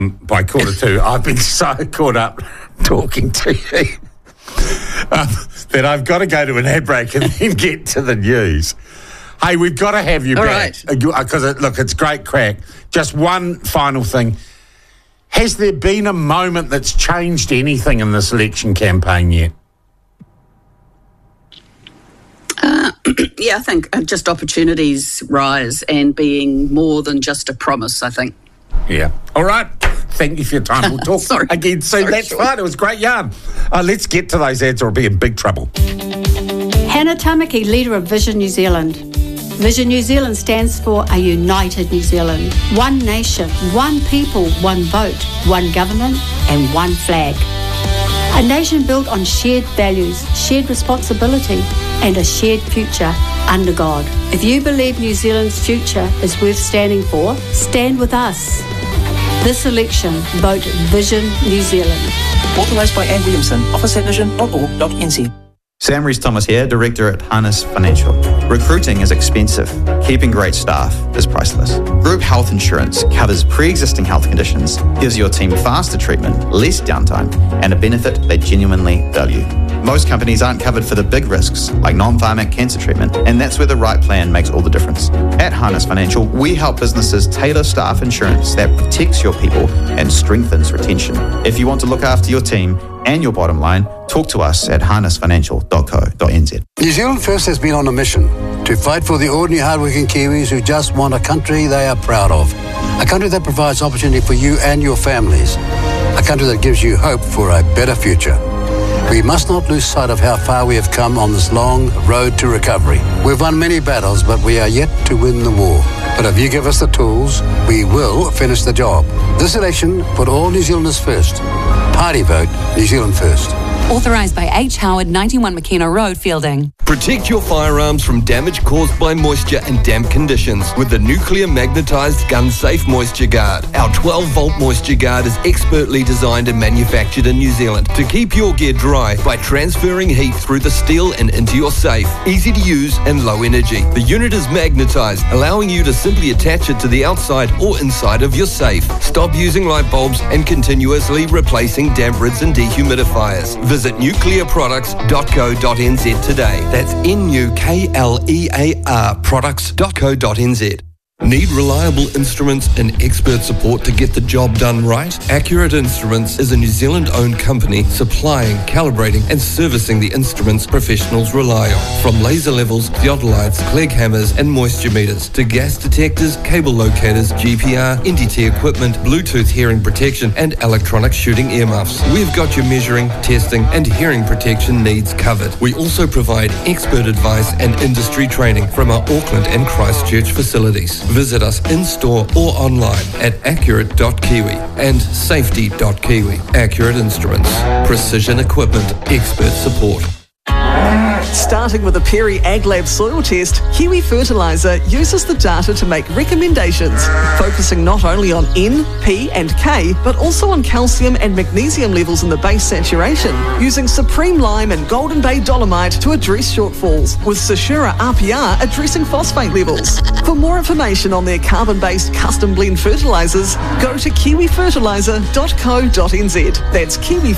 by 2:15. I've been so caught up talking to you that I've got to go to an ad break and then get to the news. Hey, we've got to have you back. Because, it's great crack. Just one final thing. Has there been a moment that's changed anything in this election campaign yet? Yeah, I think just opportunities rise and being more than just a promise, I think. Yeah. All right. Thank you for your time. We'll talk again soon. That's fine. It was great yarn. Let's get to those ads or we'll be in big trouble. Hannah Tamaki, leader of Vision New Zealand. Vision New Zealand stands for a united New Zealand. One nation, one people, one vote, one government and one flag. A nation built on shared values, shared responsibility and a shared future under God. If you believe New Zealand's future is worth standing for, stand with us. This election, vote Vision New Zealand. Authorised by Anne Williamson, office at vision.org.nz. Sam Rees-Thomas here, Director at Harness Financial. Recruiting is expensive. Keeping great staff is priceless. Group health insurance covers pre-existing health conditions, gives your team faster treatment, less downtime, and a benefit they genuinely value. Most companies aren't covered for the big risks, like non-pharmac cancer treatment, and that's where the right plan makes all the difference. At Harness Financial, we help businesses tailor staff insurance that protects your people and strengthens retention. If you want to look after your team and your bottom line, talk to us at harnessfinancial.co.nz. New Zealand First has been on a mission to fight for the ordinary hardworking Kiwis who just want a country they are proud of. A country that provides opportunity for you and your families. A country that gives you hope for a better future. We must not lose sight of how far we have come on this long road to recovery. We've won many battles, but we are yet to win the war. But if you give us the tools, we will finish the job. This election, put all New Zealanders first. Party vote, New Zealand First. Authorised by H. Howard, 91 McKenna Road, Fielding. Protect your firearms from damage caused by moisture and damp conditions with the nuclear magnetised gun-safe moisture guard. Our 12-volt moisture guard is expertly designed and manufactured in New Zealand to keep your gear dry by transferring heat through the steel and into your safe. Easy to use and low energy. The unit is magnetised, allowing you to simply attach it to the outside or inside of your safe. Stop using light bulbs and continuously replacing damp rids and dehumidifiers. Visit nuclearproducts.co.nz today. That's NUKLEAR products.co.nz. Need reliable instruments and expert support to get the job done right? Accurate Instruments is a New Zealand-owned company supplying, calibrating and servicing the instruments professionals rely on. From laser levels, theodolites, Clegg hammers and moisture meters to gas detectors, cable locators, GPR, NDT equipment, Bluetooth hearing protection and electronic shooting earmuffs. We've got your measuring, testing and hearing protection needs covered. We also provide expert advice and industry training from our Auckland and Christchurch facilities. Visit us in-store or online at accurate.kiwi and safety.kiwi. Accurate Instruments. Precision equipment. Expert support. Starting with a Perry AgLab soil test, Kiwi Fertiliser uses the data to make recommendations, focusing not only on N, P and K, but also on calcium and magnesium levels in the base saturation, using Supreme Lime and Golden Bay Dolomite to address shortfalls, with Sashura RPR addressing phosphate levels. For more information on their carbon-based custom blend fertilisers, go to kiwifertiliser.co.nz. That's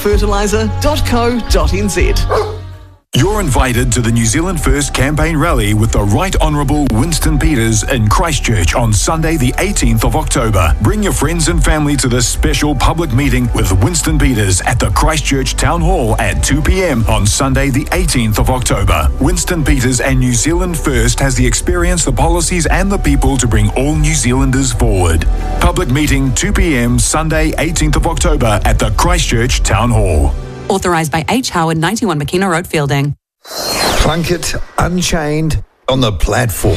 kiwifertiliser.co.nz. You're invited to the New Zealand First campaign rally with the Right Honourable Winston Peters in Christchurch on Sunday the 18th of October. Bring your friends and family to this special public meeting with Winston Peters at the Christchurch Town Hall at 2 p.m. on Sunday the 18th of October. Winston Peters and New Zealand First has the experience, the policies and the people to bring all New Zealanders forward. Public meeting 2 p.m. Sunday 18th of October at the Christchurch Town Hall. Authorised by H. Howard, 91 McKenna Road, Fielding. Plunkett Unchained on the platform.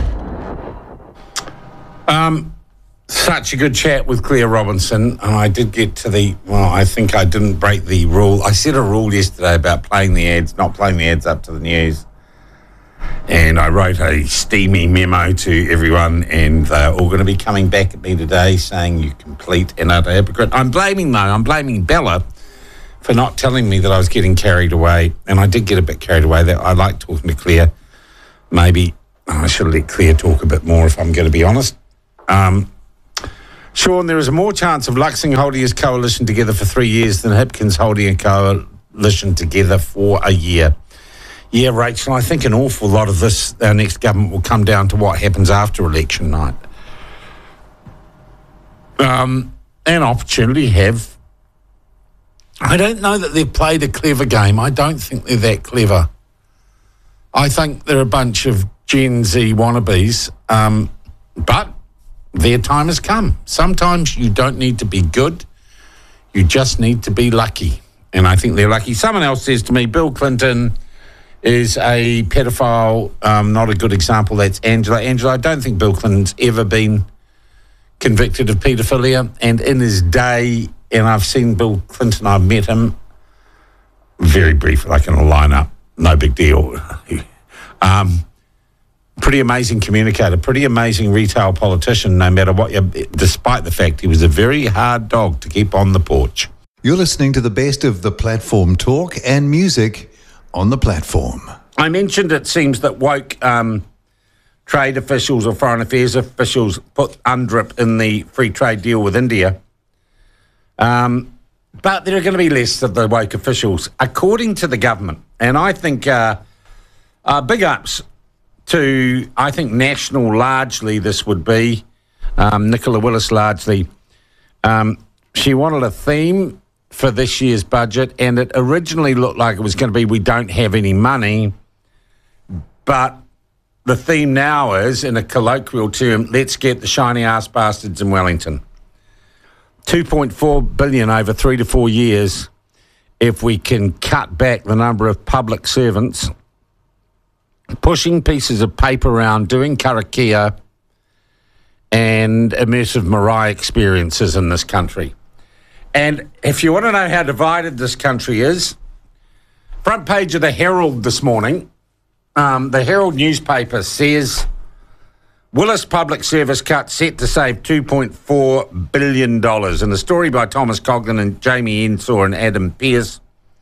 Such a good chat with Claire Robinson. And I did get to I think I didn't break the rule. I set a rule yesterday about playing the ads, not playing the ads up to the news. And I wrote a steamy memo to everyone, and they're all going to be coming back at me today saying you complete and utter hypocrite. I'm blaming Bella for not telling me that I was getting carried away, and I did get a bit carried away. That I like talking to Claire. Maybe I should let Claire talk a bit more if I'm going to be honest. Sean, there is more chance of Luxing holding his coalition together for 3 years than Hipkins holding a coalition together for a year. Yeah, Rachel, I think an awful lot of this, our next government, will come down to what happens after election night. An opportunity I don't know that they've played a clever game. I don't think they're that clever. I think they're a bunch of Gen Z wannabes, but their time has come. Sometimes you don't need to be good. You just need to be lucky. And I think they're lucky. Someone else says to me, Bill Clinton is a pedophile, not a good example. That's Angela. Angela, I don't think Bill Clinton's ever been convicted of paedophilia. And in his day, and I've seen Bill Clinton, I've met him very briefly, like in a lineup, no big deal. Pretty amazing communicator, pretty amazing retail politician, no matter what, despite the fact he was a very hard dog to keep on the porch. You're listening to the best of the platform talk and music on the platform. I mentioned it seems that woke trade officials or foreign affairs officials put UNDRIP in the free trade deal with India. But there are going to be less of the woke officials, according to the government. And I think big ups to, I think, National largely this would be, Nicola Willis largely. She wanted a theme for this year's budget, and it originally looked like it was going to be we don't have any money, but the theme now is, in a colloquial term, let's get the shiny ass bastards in Wellington. 2.4 billion over 3 to 4 years if we can cut back the number of public servants pushing pieces of paper around, doing karakia and immersive Marae experiences in this country. And if you want to know how divided this country is, front page of the Herald this morning, the Herald newspaper says Willis Public Service cut set to save $2.4 billion. In a story by Thomas Coglan and Jamie Ensor and Adam Pearce,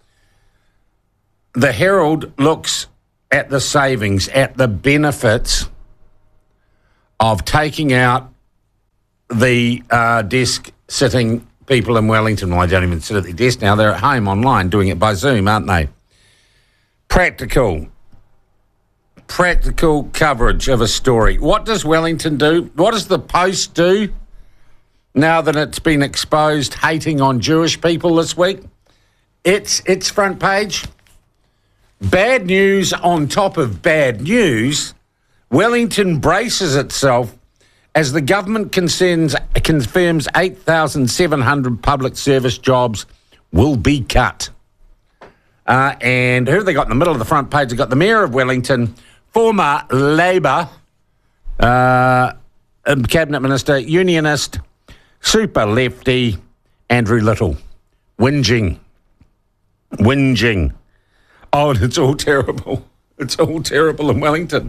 the Herald looks at the savings, at the benefits of taking out the desk-sitting people in Wellington. Well, I don't even sit at the desk now. They're at home online doing it by Zoom, aren't they? Practical coverage of a story. What does Wellington do? What does the Post do now that it's been exposed hating on Jewish people this week? It's front page. Bad news on top of bad news. Wellington braces itself as the government confirms 8,700 public service jobs will be cut. And who have they got in the middle of the front page? They've got the Mayor of Wellington, former Labor Cabinet Minister, Unionist, super lefty, Andrew Little. Whinging. Oh, and it's all terrible. It's all terrible in Wellington.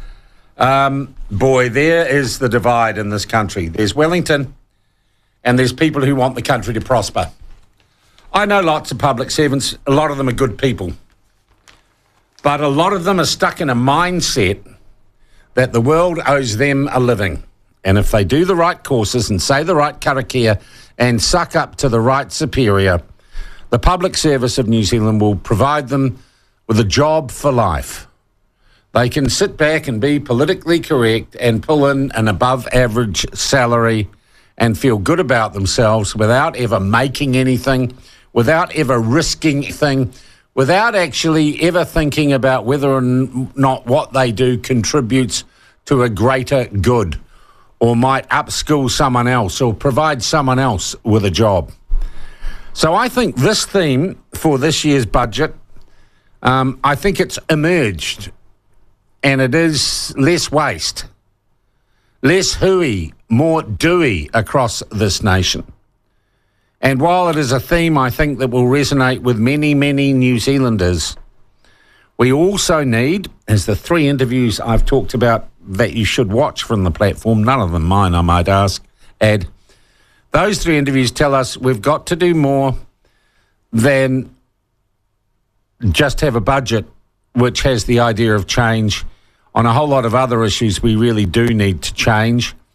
Boy, there is the divide in this country. There's Wellington and there's people who want the country to prosper. I know lots of public servants. A lot of them are good people. But a lot of them are stuck in a mindset that the world owes them a living. And if they do the right courses and say the right karakia and suck up to the right superior, the public service of New Zealand will provide them with a job for life. They can sit back and be politically correct and pull in an above-average salary and feel good about themselves without ever making anything, without ever risking anything, without actually ever thinking about whether or not what they do contributes to a greater good or might upskill someone else or provide someone else with a job. So I think this theme for this year's budget, I think it's emerged, and it is less waste, less hooey, more doey across this nation. And while it is a theme I think that will resonate with many, many New Zealanders, we also need, as the 3 interviews I've talked about that you should watch from the platform, none of them mine, I might add, those 3 interviews tell us we've got to do more than just have a budget which has the idea of change. On a whole lot of other issues, we really do need to change.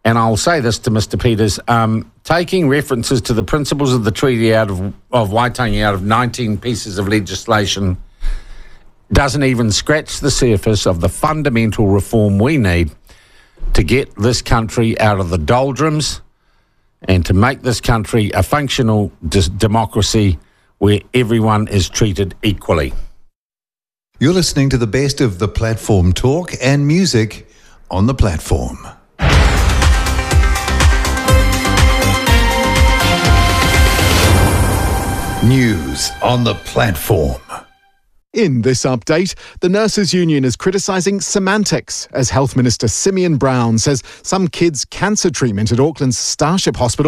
and I'll say this to Mr. Peters, taking references to the principles of the treaty out of Waitangi out of 19 pieces of legislation doesn't even scratch the surface of the fundamental reform we need to get this country out of the doldrums and to make this country a functional democracy where everyone is treated equally. You're listening to the best of the platform talk and music on the platform. News on the platform. In this update, the Nurses Union is criticising semantics as Health Minister Simeon Brown says some kids' cancer treatment at Auckland's Starship Hospital